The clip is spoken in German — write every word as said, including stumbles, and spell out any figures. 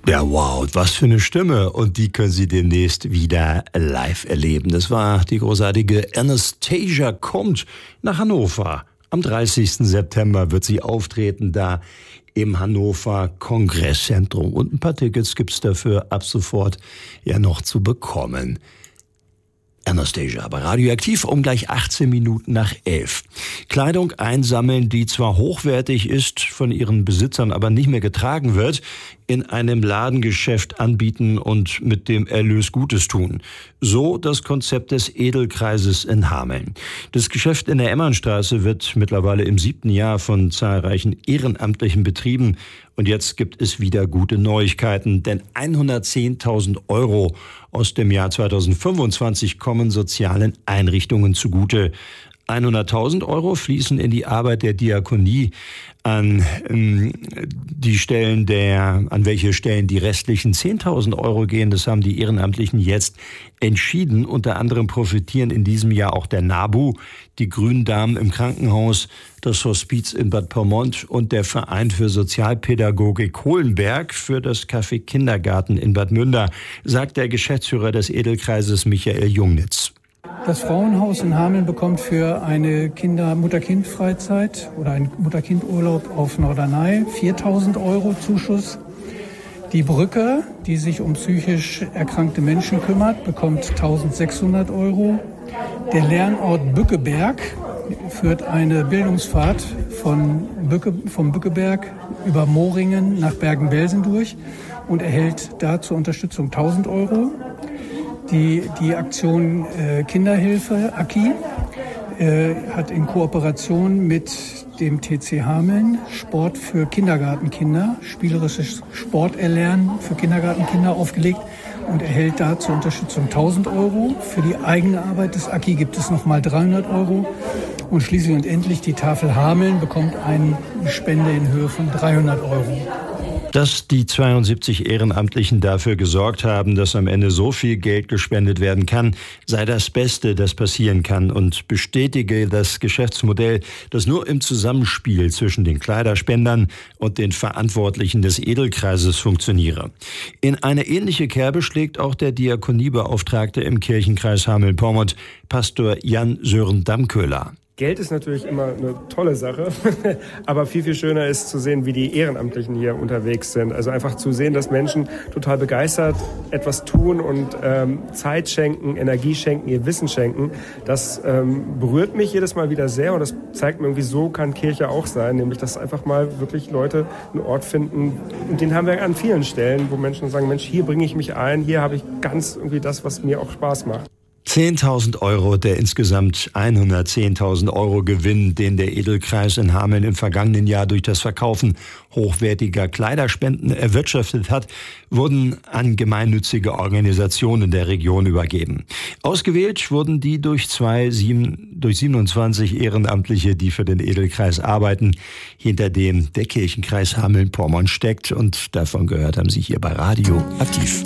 Ja, wow, was für eine Stimme. Und die können Sie demnächst wieder live erleben. Das war die großartige Anastasia, kommt nach Hannover. Am dreißigsten September wird sie auftreten da im Hannover Kongresszentrum. Und ein paar Tickets gibt's dafür ab sofort ja noch zu bekommen. Anastasia, aber radioaktiv um gleich achtzehn Minuten nach elf. Kleidung einsammeln, die zwar hochwertig ist, von ihren Besitzern aber nicht mehr getragen wird, in einem Ladengeschäft anbieten und mit dem Erlös Gutes tun. So das Konzept des Edelkreises in Hameln. Das Geschäft in der Emmernstraße wird mittlerweile im siebten Jahr von zahlreichen Ehrenamtlichen betrieben. Und jetzt gibt es wieder gute Neuigkeiten, denn hundertzehntausend Euro aus dem Jahr zweitausendfünfundzwanzig kommen sozialen Einrichtungen zugute. hunderttausend Euro fließen in die Arbeit der Diakonie, an ähm, die Stellen der, an welche Stellen die restlichen zehntausend Euro gehen. Das haben die Ehrenamtlichen jetzt entschieden. Unter anderem profitieren in diesem Jahr auch der NABU, die Grünen Damen im Krankenhaus, das Hospiz in Bad Pyrmont und der Verein für Sozialpädagogik Hohlenberg für das Café Kindergarten in Bad Münder, sagt der Geschäftsführer des Edelkreises Michael Jungnitz. Das Frauenhaus in Hameln bekommt für eine Kinder-, Mutter-Kind-Freizeit oder einen Mutter-Kind-Urlaub auf Norderney viertausend Euro Zuschuss. Die Brücke, die sich um psychisch erkrankte Menschen kümmert, bekommt eintausendsechshundert Euro. Der Lernort Bückeberg führt eine Bildungsfahrt von Bücke, vom Bückeberg über Moringen nach Bergen-Belsen durch und erhält da zur Unterstützung tausend Euro. Die, die Aktion äh, Kinderhilfe, A K I, äh, hat in Kooperation mit dem T C Hameln Sport für Kindergartenkinder, spielerisches Sporterlernen für Kindergartenkinder aufgelegt und erhält da zur Unterstützung tausend Euro. Für die eigene Arbeit des A K I gibt es nochmal dreihundert Euro. Und schließlich und endlich die Tafel Hameln bekommt eine Spende in Höhe von dreihundert Euro. Dass die zweiundsiebzig Ehrenamtlichen dafür gesorgt haben, dass am Ende so viel Geld gespendet werden kann, sei das Beste, das passieren kann und bestätige das Geschäftsmodell, das nur im Zusammenspiel zwischen den Kleiderspendern und den Verantwortlichen des Edelkreises funktioniere. In eine ähnliche Kerbe schlägt auch der Diakoniebeauftragte im Kirchenkreis Hameln-Pyrmont, Pastor Jan Sören Damköhler. Geld ist natürlich immer eine tolle Sache, aber viel, viel schöner ist zu sehen, wie die Ehrenamtlichen hier unterwegs sind. Also einfach zu sehen, dass Menschen total begeistert etwas tun und ähm, Zeit schenken, Energie schenken, ihr Wissen schenken. Das ähm, berührt mich jedes Mal wieder sehr und das zeigt mir irgendwie, so kann Kirche auch sein. Nämlich, dass einfach mal wirklich Leute einen Ort finden, und den haben wir an vielen Stellen, wo Menschen sagen, Mensch, hier bringe ich mich ein, hier habe ich ganz irgendwie das, was mir auch Spaß macht. zehntausend Euro, der insgesamt hundertzehntausend Euro Gewinn, den der Edelkreis in Hameln im vergangenen Jahr durch das Verkaufen hochwertiger Kleiderspenden erwirtschaftet hat, wurden an gemeinnützige Organisationen der Region übergeben. Ausgewählt wurden die durch zwei, sieben, durch siebenundzwanzig Ehrenamtliche, die für den Edelkreis arbeiten, hinter dem der Kirchenkreis Hameln-Pyrmont steckt. Und davon gehört haben Sie hier bei Radio Aktiv.